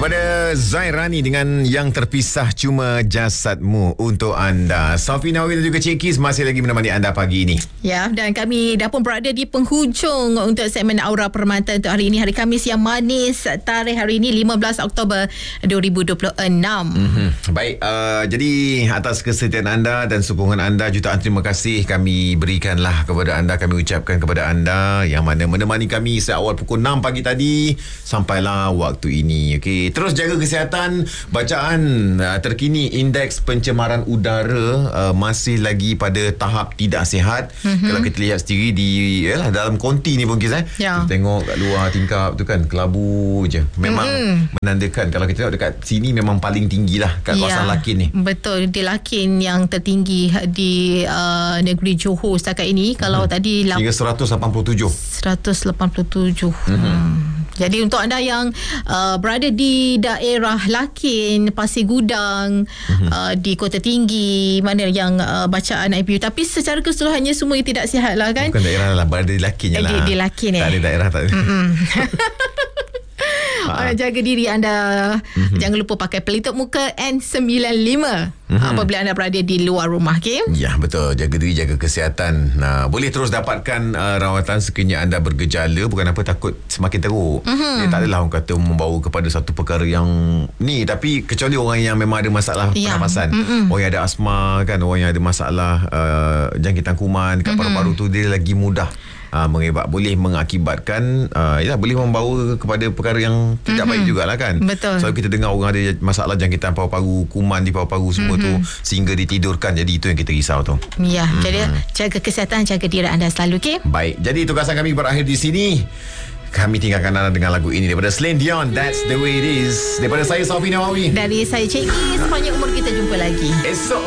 Kepada Zairani dengan Yang Terpisah Cuma Jasadmu untuk anda. Sofi Nawawi dan juga Cik Kis masih lagi menemani anda pagi ini. Ya, dan kami dah pun berada di penghujung untuk segmen Aura Permata untuk hari ini, hari Khamis yang manis. Tarikh hari ini 15 Oktober 2026. Baik, jadi atas kesetiaan anda dan sokongan anda, jutaan terima kasih kami berikanlah kepada anda. Kami ucapkan kepada anda yang mana menemani kami seawal pukul 6 pagi tadi sampailah waktu ini. Okey, terus jaga kesihatan. Bacaan terkini indeks pencemaran udara masih lagi pada tahap tidak sihat. Kalau kita lihat sendiri di dalam konti ni pun kita tengok kat luar tingkap tu kan kelabu je. Memang menandakan kalau kita tengok dekat sini memang paling tinggi lah kat kawasan Lakin ni. Betul, di Lakin yang tertinggi di negeri Johor setakat ini. Kalau tadi hingga 187. Jadi untuk anda yang berada di daerah Lakin, Pasir Gudang, di Kota Tinggi, mana yang bacaan IPU, tapi secara keseluruhannya semua tidak sihat lah kan. Bukan daerah lah, berada di Lakin je lah. Di Lakin tak ada daerah, tak ada. Jaga diri anda. Jangan lupa pakai pelitup muka N95 apabila anda berada di luar rumah, okay? Ya, betul. Jaga diri, jaga kesihatan. Boleh terus dapatkan rawatan sekiranya anda bergejala. Bukan apa, takut semakin teruk. Dia tak adalah orang kata membawa kepada satu perkara yang ni, tapi kecuali orang yang memang ada masalah pernafasan. Orang yang ada asma kan, orang yang ada masalah jangkitan kuman dekat paru-paru tu, dia lagi mudah boleh mengakibatkan boleh membawa kepada perkara yang tidak baik jugalah kan. Betul. So kita dengar orang ada masalah jangkitan paru-paru, kuman di paru-paru semua tu sehingga ditidurkan. Jadi itu yang kita risau tu. Ya, jadi jaga kesihatan, jaga diri anda selalu, okey? Baik, jadi tugasan kami berakhir di sini. Kami tinggalkan anda dengan lagu ini daripada Celine Dion, That's the Way It Is. Daripada saya Sofi Nawawi. Dari saya Cik Kis, sepanjang umur kita jumpa lagi. Esok